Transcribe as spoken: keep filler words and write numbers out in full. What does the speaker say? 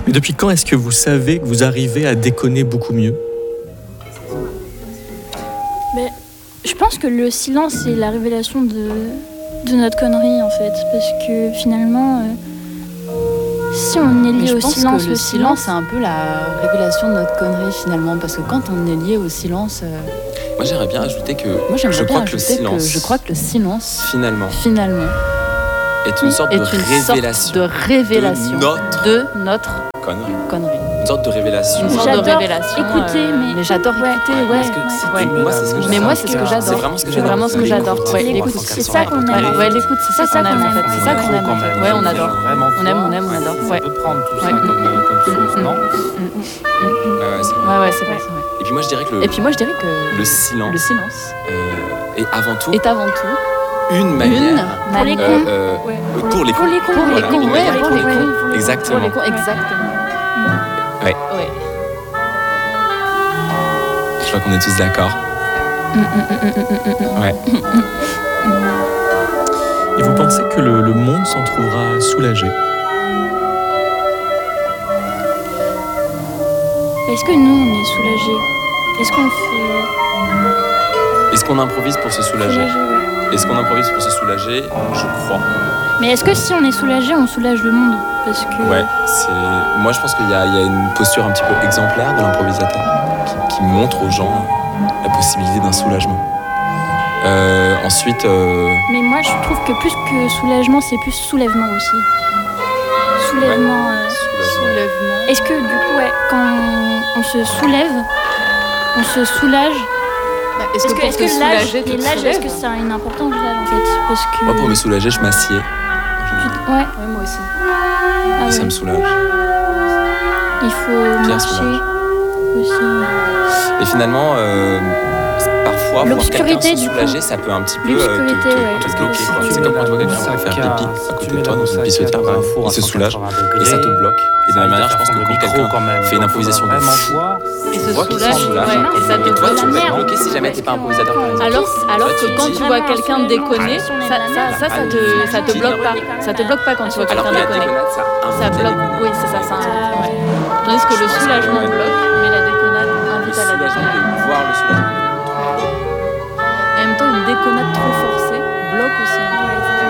Mais depuis quand est-ce que vous savez que vous arrivez à déconner beaucoup mieux ? Mais je pense que le silence c'est la révélation de, de notre connerie en fait, parce que finalement, euh, si on est lié Mais au je pense silence, que le silence c'est un peu la révélation de notre connerie finalement, parce que quand on est lié au silence, euh, Moi, j'aimerais bien ajouter que moi j'aimerais je bien crois que le ajouter silence, que je crois que le silence finalement, finalement est une sorte est de une révélation sorte de révélation de notre de notre connerie. connerie. Une sorte de révélation. Une sorte de J'adore révélation. écouter, euh, mais- mais j'adore Ouais. écouter, Ouais, ouais. parce que c'est- ouais. moi, c'est ce que Mais j'adore. moi, c'est ce que j'adore. C'est vraiment ce que C'est j'adore. vraiment ce que j'adore. L'écoute. Ouais, Ouais, l'écoute, faut c'est qu'elle ça soit qu'on racontée. aime. Ouais, l'écoute, c'est ça C'est ça qu'on aime qu'on en fait. aime. C'est ça qu'on Ouais. aime en fait. même. Ouais, on Je adore. veux vraiment On aime, voir. on aime, on Ouais. adore. On Ouais. peut prendre tout ça Ouais. comme, euh, comme source, Mm. non Ouais, ouais, c'est vrai. Ouais, ouais, c'est vrai. c'est vrai. Et puis moi, je dirais que le, Et puis moi, je dirais que le silence le silence euh, est avant tout est avant tout une une manière. Pour les manière- cons. euh, euh, Ouais. pour les Pour cons. les cons, Pour les Voilà, cons, une ouais, manière pour les cons. Pour les Exactement. Pour les cons, exactement. Ouais. Ouais. Je crois qu'on est tous d'accord. Ouais. Et vous pensez que le, le monde s'en trouvera soulagé ? Est-ce que nous on est soulagés ? Est-ce qu'on fait Est-ce qu'on improvise pour se soulager soulager, ouais. Est-ce qu'on improvise pour se soulager Je crois. Mais est-ce que si on est soulagé, on soulage le monde ? Parce que Ouais, c'est. Moi, je pense qu'il y a, il y a une posture un petit peu exemplaire de l'improvisateur qui, qui montre aux gens la possibilité d'un soulagement. Euh, ensuite, euh, Mais moi, je trouve que plus que soulagement, c'est plus soulèvement aussi. Soulèvement. euh, Soulèvement. Est-ce que du coup, ouais, quand on, on se soulève, on se soulage. Est-ce Est-ce que que, pour est-ce te que l'âge, soulager, tu et te l'âge, est-ce que soulèves ça a une importance l'âge en fait ? Parce que. moi, pour me soulager, je m'assieds. Ouais, Ouais, moi aussi. ah Et ça ouais. me soulage. Il faut Pierre marcher soulage. aussi. Et finalement, euh, parfois, voir L'obscurité, quelqu'un se du coup. soulager, ça peut un petit peu euh, te, L'obscurité, te- ouais. te bloquer. Si quoi. tu C'est mets comme quand tu vois la quelqu'un faire moussaka, pipi si à tu côté mets de toi la dans une moussaka pissotière, dans un four il à se soulage cent et quatre-vingts ça te degrés, bloque. Et de la même manière, je pense que quand quelqu'un fait une improvisation de fou, Et se voit qu'il se soulage, soulage, ouais, et ça te et toi, tu bloque. peux être bloqué si jamais t'es pas improvisateur. par exemple. Alors, alors Toi, que tu quand dis- tu vois quelqu'un déconner, Si on est ça, de la ça, merde, ça, ça te, ça te bloque pas. Ça te bloque pas quand tu vois Alors quelqu'un que la déconner. déconnade, ça Ça invite à bloque. déconner. Oui, c'est ça, ça invite. Ah, Ouais. ouais. Tandis que le Je pense que, soulagement ouais. bloque, mais la déconnade Le invite à la soulagement déconnade. de voir le soulagement. Et en même temps, une déconnade trop forcée bloque aussi un